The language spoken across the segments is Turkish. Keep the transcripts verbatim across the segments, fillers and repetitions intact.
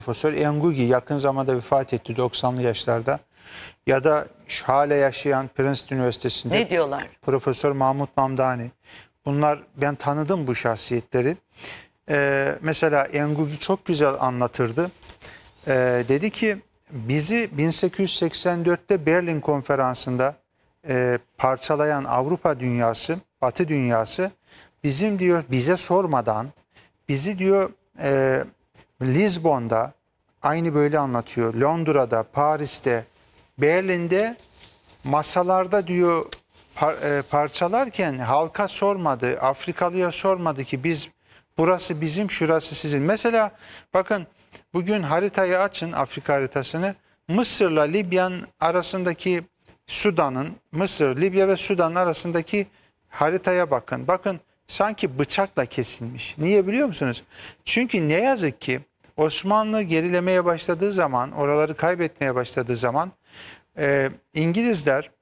Profesör Engugi yakın zamanda vefat etti doksanlı yaşlarda. Ya da şu hala yaşayan Princeton Üniversitesi'nde Ne diyorlar? Profesör Mahmut Mamdani. Bunlar, ben tanıdım bu şahsiyetleri. Ee, mesela Engugi çok güzel anlatırdı. Ee, dedi ki bizi bin sekiz yüz seksen dörtte Berlin Konferansı'nda e, parçalayan Avrupa dünyası, Batı dünyası bizim diyor bize sormadan bizi diyor e, Lizbon'da aynı böyle anlatıyor. Londra'da, Paris'te, Berlin'de masalarda diyor par, e, parçalarken halka sormadı, Afrikalıya sormadı ki biz burası bizim, şurası sizin. Mesela bakın bugün haritayı açın, Afrika haritasını. Mısır'la Libya'nın arasındaki Sudan'ın, Mısır, Libya ve Sudan arasındaki haritaya bakın. Bakın sanki bıçakla kesilmiş. Niye biliyor musunuz? Çünkü ne yazık ki Osmanlı gerilemeye başladığı zaman, oraları kaybetmeye başladığı zaman e, İngilizler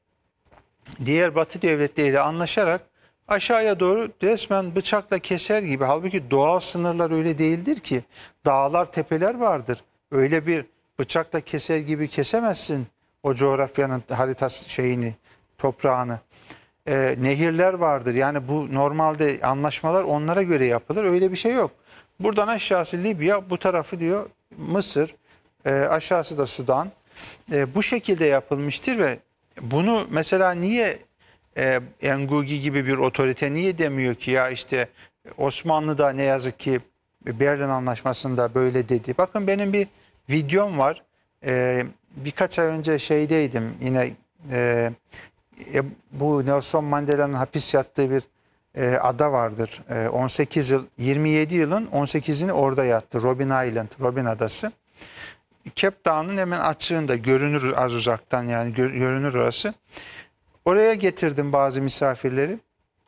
diğer Batı devletleriyle anlaşarak aşağıya doğru resmen bıçakla keser gibi. Halbuki doğal sınırlar öyle değildir ki. Dağlar, tepeler vardır. Öyle bir bıçakla keser gibi kesemezsin o coğrafyanın haritası şeyini, toprağını. Ee, nehirler vardır. Yani bu normalde anlaşmalar onlara göre yapılır. Öyle bir şey yok. Buradan aşağısı Libya, bu tarafı diyor Mısır, e, aşağısı da Sudan. E, bu şekilde yapılmıştır ve bunu mesela niye e, Engugi gibi bir otorite niye demiyor ki ya işte Osmanlı'da ne yazık ki Berlin Anlaşması'nda böyle dedi. Bakın benim bir videom var. E, birkaç ay önce şeydeydim yine e, e, bu Nelson Mandela'nın hapis yattığı bir e, ada vardır. E, on sekiz yıl, yirmi yedi yılın on sekizini orada yattı. Robben Island, Robben Adası. Cape Town'un hemen açığında görünür az uzaktan, yani gör, görünür orası. Oraya getirdim bazı misafirleri.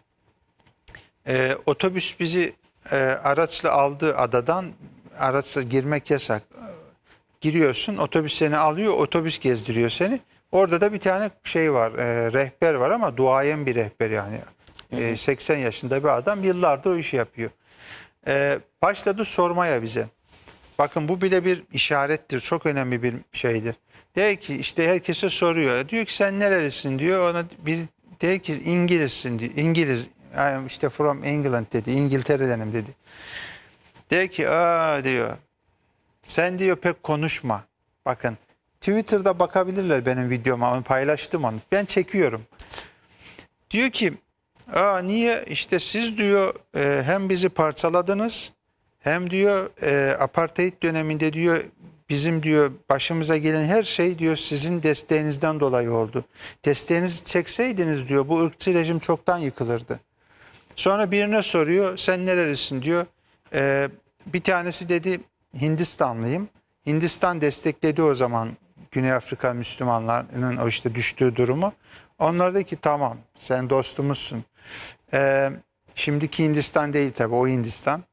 Ee, otobüs bizi e, araçla aldı adadan. Araçla girmek yasak. Giriyorsun, otobüs seni alıyor, otobüs gezdiriyor seni. Orada da bir tane şey var, e, rehber var ama duayen bir rehber yani. E, seksen yaşında bir adam, yıllardır o işi yapıyor. E, başladı sormaya bize. Bakın bu bile bir işarettir. Çok önemli bir şeydir. Diyor ki işte herkese soruyor. Diyor ki sen nerelisin diyor. Ona bir diyor ki İngilizsin diyor. İngiliz. Yani işte from England dedi. İngiltere'denim dedi. Diyor ki aa diyor. Sen diyor pek konuşma. Bakın Twitter'da bakabilirler benim videoma. Onu paylaştım onu. Ben çekiyorum. Diyor ki aa niye işte siz diyor e, hem bizi parçaladınız hem diyor e, apartheid döneminde diyor bizim diyor başımıza gelen her şey diyor sizin desteğinizden dolayı oldu. Desteğinizi çekseydiniz diyor bu ırkçı rejim çoktan yıkılırdı. Sonra birine soruyor sen nerelisin diyor. E, bir tanesi dedi Hindistanlıyım. Hindistan destekledi o zaman Güney Afrika Müslümanlarının o işte düştüğü durumu. Onlar da ki tamam sen dostumuzsun. E, şimdiki Hindistan değil tabii, o Hindistan.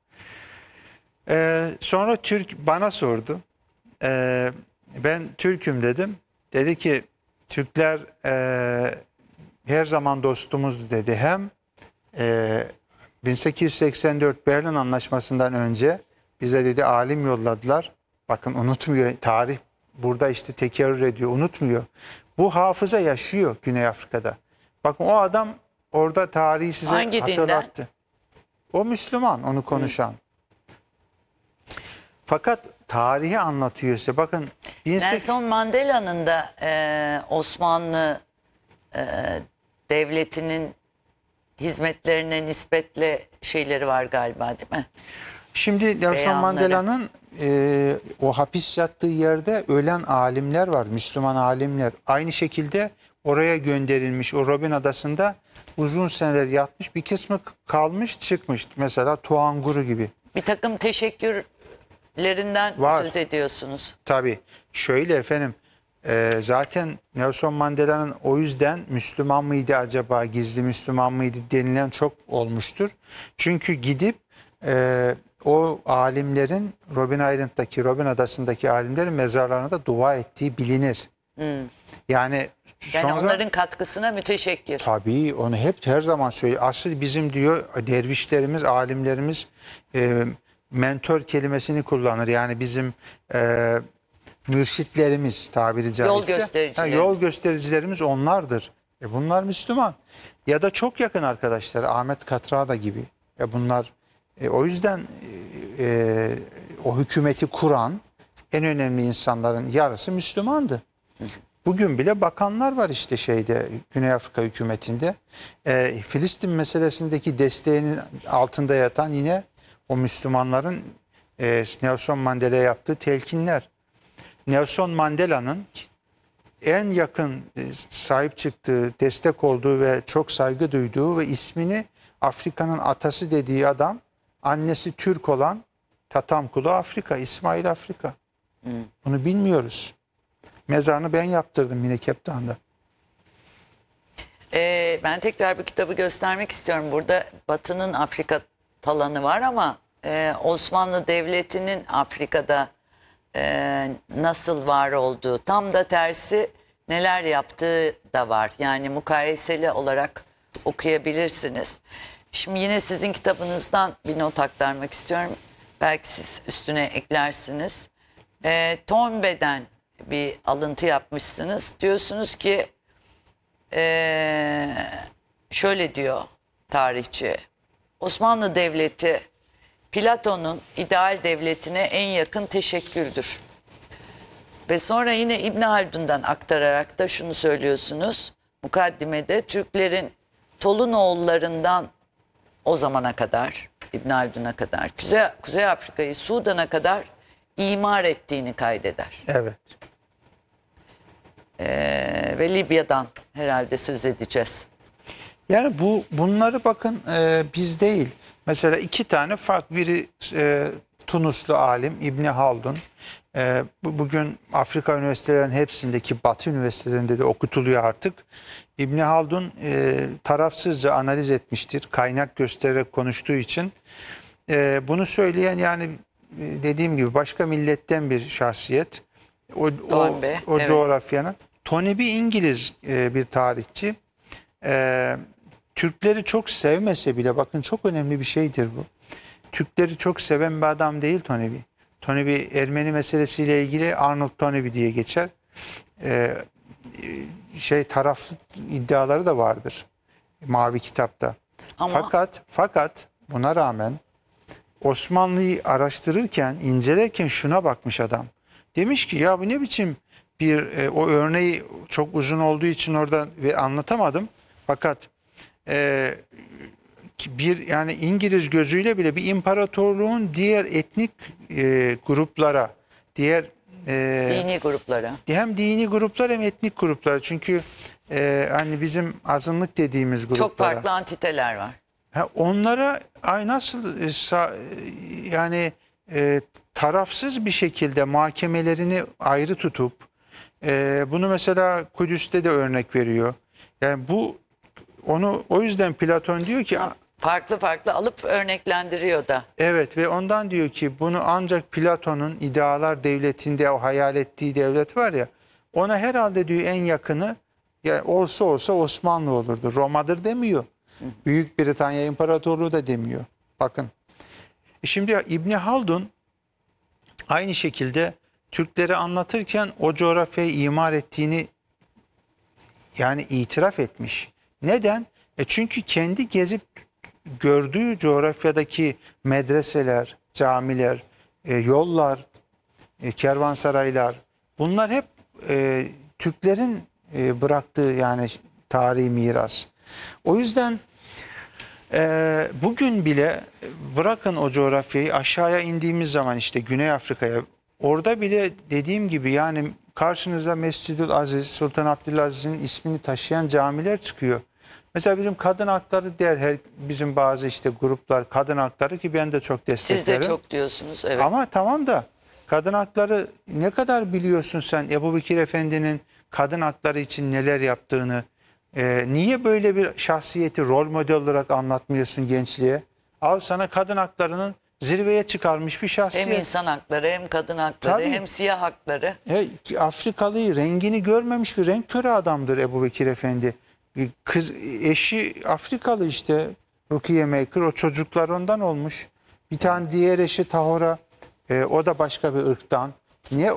Ee, sonra Türk bana sordu. Ee, ben Türk'üm dedim. Dedi ki Türkler e, her zaman dostumuzdu dedi. Hem e, bin sekiz yüz seksen dört Berlin Anlaşması'ndan önce bize dedi alim yolladılar. Bakın unutmuyor, tarih burada işte tekerrür ediyor, unutmuyor. Bu hafıza yaşıyor Güney Afrika'da. Bakın o adam orada tarihi size Hangi hatırlattı. dinden? O Müslüman, onu konuşan. Hı. Fakat tarihi anlatıyor size. Bakın Nelson Mandela'nın da e, Osmanlı e, devletinin hizmetlerine nispetle şeyleri var galiba değil mi? Şimdi Nelson Mandela'nın e, o hapis yattığı yerde ölen alimler var, Müslüman alimler. Aynı şekilde oraya gönderilmiş, o Robben Adası'nda uzun seneler yatmış, bir kısmı kalmış çıkmış. Mesela Tuanguru gibi. Bir takım teşekkürlerinden var. Söz ediyorsunuz. Tabii. Şöyle efendim, e, zaten Nelson Mandela'nın o yüzden Müslüman mıydı acaba, gizli Müslüman mıydı denilen çok olmuştur. Çünkü gidip e, o alimlerin Robben Island'daki, Robben Adası'ndaki alimlerin mezarlarına da dua ettiği bilinir. Hmm. Yani Yani sonra, onların katkısına müteşekkir. tabii onu hep her zaman söylüyor. Asıl bizim diyor dervişlerimiz, alimlerimiz, e, mentor kelimesini kullanır. Yani bizim e, mürşitlerimiz tabiri caizse. Yol göstericilerimiz. Ha, yol göstericilerimiz onlardır. E bunlar Müslüman. Ya da çok yakın arkadaşlar Ahmet Katrada gibi. E bunlar e, o yüzden e, o hükümeti kuran en önemli insanların yarısı Müslümandı. Bugün bile bakanlar var işte şeyde Güney Afrika hükümetinde. E, Filistin meselesindeki desteğinin altında yatan yine o Müslümanların e, Nelson Mandela'ya yaptığı telkinler. Nelson Mandela'nın en yakın e, sahip çıktığı, destek olduğu ve çok saygı duyduğu ve ismini Afrika'nın atası dediği adam, annesi Türk olan Tatamkulu Afrika, İsmail Afrika. Hmm. Bunu bilmiyoruz. Mezarını ben yaptırdım yine Cape Town'da. Ee, ben tekrar bu kitabı göstermek istiyorum. Burada Batı'nın Afrika talanı var ama e, Osmanlı Devleti'nin Afrika'da e, nasıl var olduğu, tam da tersi neler yaptığı da var. Yani mukayeseli olarak okuyabilirsiniz. Şimdi yine sizin kitabınızdan bir not aktarmak istiyorum. Belki siz üstüne eklersiniz. E, Toynbee'den bir alıntı yapmışsınız. Diyorsunuz ki e, şöyle diyor tarihçi. Osmanlı Devleti Platon'un ideal devletine en yakın teşekküldür. Ve sonra yine İbn Haldun'dan aktararak da şunu söylüyorsunuz. Mukaddimede Türklerin Tolunoğullarından o zamana kadar, İbn Haldun'a kadar, Kuzey, Kuzey Afrika'yı Sudan'a kadar imar ettiğini kaydeder. Evet. Ee, ve Libya'dan herhalde söz edeceğiz. Yani bu bunları bakın e, biz değil. Mesela iki tane farklı biri e, Tunuslu alim İbni Haldun. E, bu, bugün Afrika üniversitelerinin hepsindeki Batı üniversitelerinde de okutuluyor artık. İbni Haldun e, tarafsızca analiz etmiştir. Kaynak göstererek konuştuğu için. E, bunu söyleyen yani e, dediğim gibi başka milletten bir şahsiyet. O, o, Toynbee, o evet. coğrafyanın. Toynbee İngiliz e, bir tarihçi. E, Türkleri çok sevmese bile bakın çok önemli bir şeydir bu. Türkleri çok seven bir adam değil Toynbee. Toynbee Ermeni meselesiyle ilgili Arnold Toynbee diye geçer. E, şey taraflı iddiaları da vardır Mavi Kitap'ta. Ama Fakat fakat buna rağmen Osmanlı'yı araştırırken, incelerken şuna bakmış adam. Demiş ki ya bu ne biçim bir e, o örneği çok uzun olduğu için orada ve anlatamadım. Fakat e, bir yani İngiliz gözüyle bile bir imparatorluğun diğer etnik e, gruplara, diğer e, dini gruplara. hem dini gruplar hem etnik gruplar. Çünkü e, hani bizim azınlık dediğimiz gruplara. Çok farklı antiteler var. Ha, onlara ay nasıl e, sa- e, yani e, tarafsız bir şekilde mahkemelerini ayrı tutup e, bunu mesela Kudüs'te de örnek veriyor. Yani bu onu o yüzden Platon diyor ki Farklı farklı alıp örneklendiriyor da. evet ve ondan diyor ki bunu ancak Platon'un idealar devletinde o hayal ettiği devlet var ya ona herhalde diyor en yakını ya olsa olsa Osmanlı olurdu. Roma'dır demiyor. Büyük Britanya İmparatorluğu da demiyor. Bakın. E şimdi İbni Haldun aynı şekilde Türkleri anlatırken o coğrafyayı imar ettiğini yani itiraf etmiş. Neden? E çünkü kendi gezip gördüğü coğrafyadaki medreseler, camiler, e, yollar, e, kervansaraylar bunlar hep e, Türklerin e, bıraktığı yani tarihi miras. O yüzden e, bugün bile bırakın o coğrafyayı aşağıya indiğimiz zaman işte Güney Afrika'ya orada bile dediğim gibi yani karşınıza Mescid-ül Aziz, Sultan Abdülaziz'in ismini taşıyan camiler çıkıyor. Mesela bizim kadın hakları der her bizim bazı işte gruplar kadın hakları ki ben de çok desteklerim. Siz de çok diyorsunuz evet. Ama tamam da kadın hakları ne kadar biliyorsun sen Ebu Bekir Efendi'nin kadın hakları için neler yaptığını e, niye böyle bir şahsiyeti rol model olarak anlatmıyorsun gençliğe? Al sana kadın haklarının zirveye çıkarmış bir şahsiyet. Hem insan hakları hem kadın hakları Tabii. hem siyah hakları. E, Afrikalıyı rengini görmemiş bir renk körü adamdır Ebu Bekir Efendi. Kız, eşi Afrikalı işte Rukiye Maker o çocuklar ondan olmuş. Bir tane diğer eşi Tahora, e, o da başka bir ırktan. Niye